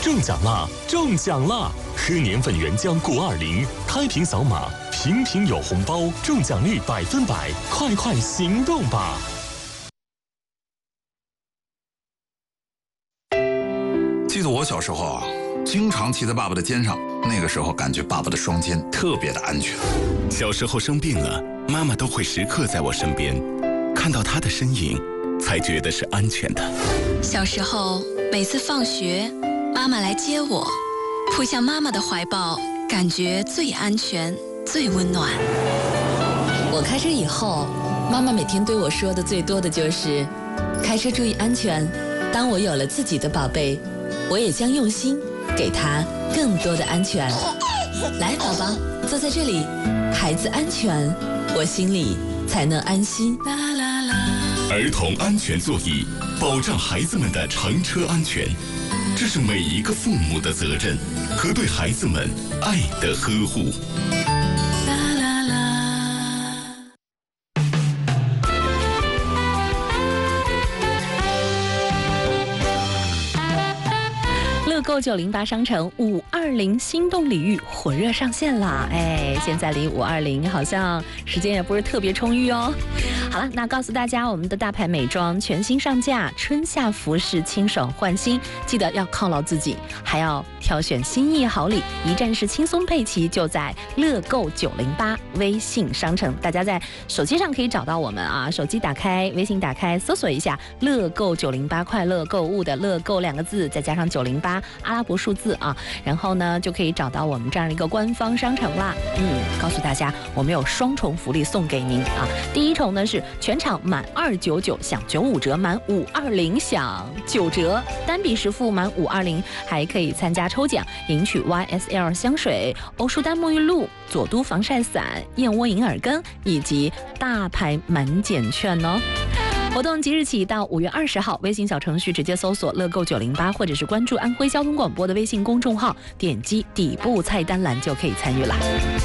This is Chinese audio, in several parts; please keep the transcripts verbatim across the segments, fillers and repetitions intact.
中奖啦！中奖啦！喝年份原浆谷二零，开瓶扫码，瓶瓶有红包，中奖率百分百，快快行动吧！ 记得我小时候啊，经常骑在爸爸的肩上，那个时候感觉爸爸的双肩特别的安全。 小时候生病了，妈妈都会时刻在我身边，看到她的身影，才觉得是安全的。 小时候每次放学，妈妈来接我，扑向妈妈的怀抱，感觉最安全、最温暖。 我开车以后，妈妈每天对我说的最多的就是开车注意安全。当我有了自己的宝贝，我也将用心给他更多的安全。来，宝宝，坐在这里，孩子安全，我心里才能安心。 儿童安全座椅，保障孩子们的乘车安全，这是每一个父母的责任和对孩子们爱的呵护。 乐购九零八商城五二零心动礼遇火热上线啦！哎，现在离五二零好像时间也不是特别充裕哦。好了，那告诉大家，我们的大牌美妆全新上架，春夏服饰清爽换新，记得要犒劳自己，还要挑选心意好礼，一站式轻松配齐，就在乐购九零八微信商城。大家在手机上可以找到我们啊，手机打开，微信打开，搜索一下乐购九零八，快乐购物的乐购两个字，再加上九零八阿拉伯数字啊，然后呢就可以找到我们这样的一个官方商城啦。嗯，告诉大家，我们有双重福利送给您啊。第一重呢是全场满二九九享九五折，满五二零享九折，单笔实付满五二零还可以参加抽奖，赢取 Y S L 香水、欧舒丹沐浴露、佐都防晒伞、燕窝银耳羹以及大牌满减券哦。活动即日起到五月二十号，微信小程序直接搜索乐购九零八，或者是关注安徽交通广播的微信公众号，点击底部菜单栏就可以参与了。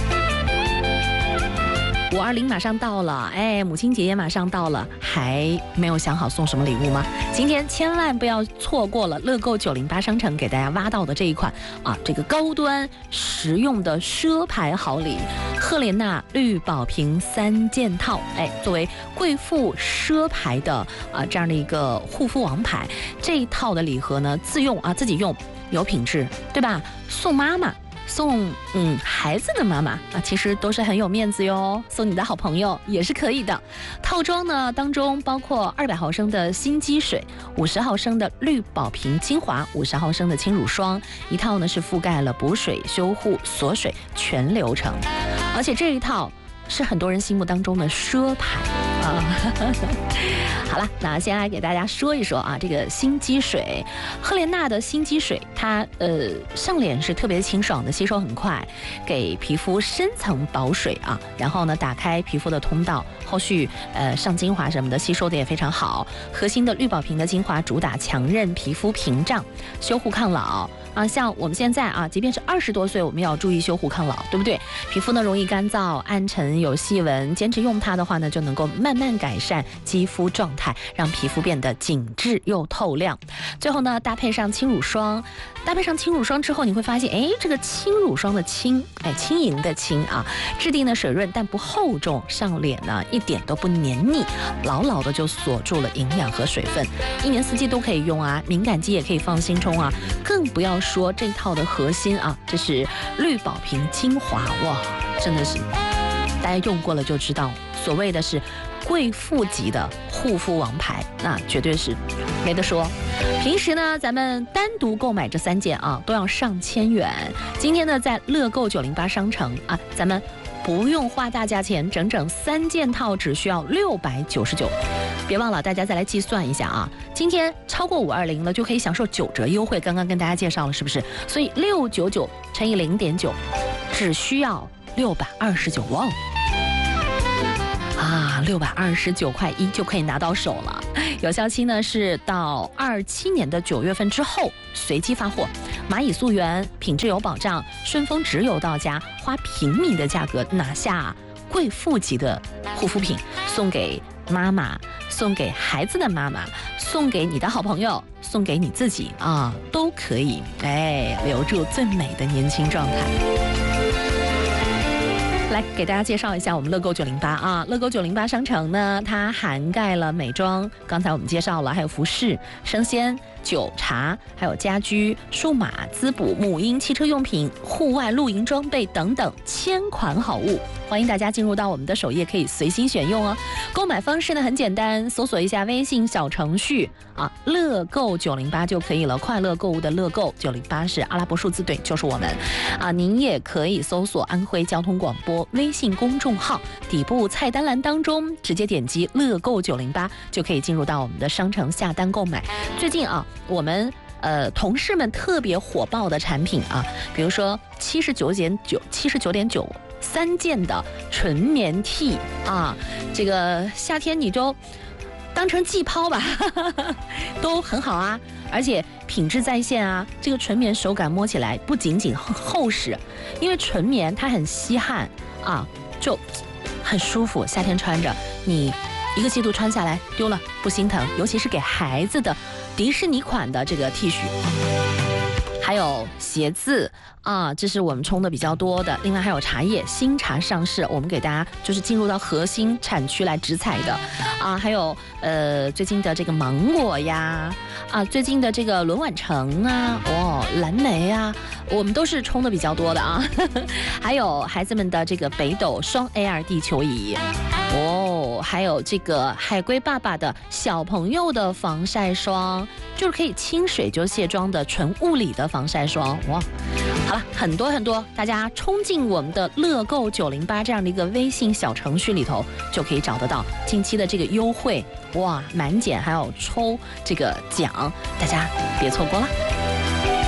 五二零马上到了，哎，母亲节也马上到了，还没有想好送什么礼物吗？今天千万不要错过了乐购九零八商城给大家挖到的这一款啊，这个高端实用的奢牌好礼——赫莲娜绿宝瓶三件套。哎，作为贵妇奢牌的啊这样的一个护肤王牌，这一套的礼盒呢，自用啊自己用有品质，对吧？送妈妈。送嗯孩子的妈妈啊，其实都是很有面子哟。送你的好朋友也是可以的。套装呢当中包括二百毫升的心肌水、五十毫升的绿宝瓶精华、五十毫升的轻乳霜，一套呢是覆盖了补水、修护、锁水全流程，而且这一套是很多人心目当中的奢牌啊。好了，那先来给大家说一说啊，这个心肌水，赫莲娜的心肌水，它呃上脸是特别清爽的，吸收很快，给皮肤深层保水啊。然后呢，打开皮肤的通道，后续呃上精华什么的，吸收的也非常好。核心的绿宝瓶的精华主打强韧皮肤屏障，修护抗老。啊，像我们现在啊，即便是二十多岁，我们也要注意修护抗老，对不对？皮肤呢容易干燥、暗沉、有细纹，坚持用它的话呢，就能够慢慢改善肌肤状态，让皮肤变得紧致又透亮。最后呢，搭配上轻乳霜，搭配上轻乳霜之后，你会发现，哎，这个轻乳霜的轻，哎，轻盈的轻啊，质地呢水润但不厚重，上脸呢一点都不黏腻，牢牢的就锁住了营养和水分，一年四季都可以用啊，敏感肌也可以放心冲啊，更不要说这套的核心啊，这是绿宝瓶精华，哇，真的是大家用过了就知道，所谓的是贵妇级的护肤王牌，那绝对是没得说。平时呢，咱们单独购买这三件啊，都要上千元。今天呢，在乐购九零八商城啊，咱们不用花大价钱，整整三件套只需要六百九十九。别忘了，大家再来计算一下啊！今天超过五二零了，就可以享受九折优惠。刚刚跟大家介绍了，是不是？所以六九九乘以零点九，只需要六百二十九万啊！六百二十九块一就可以拿到手了。有效期呢是到二七年的九月份之后，随机发货。蚂蚁溯源，品质有保障，顺丰直邮到家，花平民的价格拿下贵妇级的护肤品，送给妈妈。 送给孩子的妈妈，送给你的好朋友，送给你自己啊，都可以。哎，留住最美的年轻状态。来给大家介绍一下我们乐购九零八啊，乐购九零八商城呢，它涵盖了美妆，刚才我们介绍了，还有服饰、生鲜、酒茶，还有家居、数码、滋补、母婴、汽车用品、户外露营装备等等千款好物。欢迎大家进入到我们的首页，可以随心选用哦。购买方式呢很简单，搜索一下微信小程序啊，乐购九零八就可以了。快乐购物的乐购九零八是阿拉伯数字，对，就是我们啊。您也可以搜索安徽交通广播微信公众号，底部菜单栏当中直接点击乐购九零八就可以进入到我们的商城下单购买。最近啊，我们呃同事们特别火爆的产品啊，比如说七十九点九七十九点九。三件的纯棉 T 啊，这个夏天你就当成季抛吧，都很好啊，而且品质在线啊。这个纯棉手感摸起来不仅仅厚实，因为纯棉它很吸汗啊，就很舒服。夏天穿着，你一个季度穿下来丢了不心疼，尤其是给孩子的迪士尼款的这个 T 恤。还有鞋子啊，这是我们冲的比较多的。另外还有茶叶，新茶上市，我们给大家就是进入到核心产区来直采的啊。还有呃最近的这个芒果呀，啊最近的这个轮碗橙啊，哦蓝莓啊，我们都是冲的比较多的啊。还有孩子们的这个北斗双 A R D 球椅。哦，还有这个海龟爸爸的小朋友的防晒霜，就是可以清水就卸妆的纯物理的防晒霜。哇，好了，很多很多，大家冲进我们的乐购九零八这样的一个微信小程序里头，就可以找得到近期的这个优惠，哇，满减还有抽这个奖，大家别错过了。